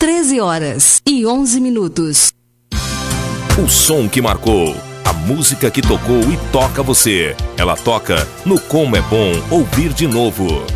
13h11. O som que marcou, a música que tocou e toca você. Ela toca no Como é Bom Ouvir de Novo.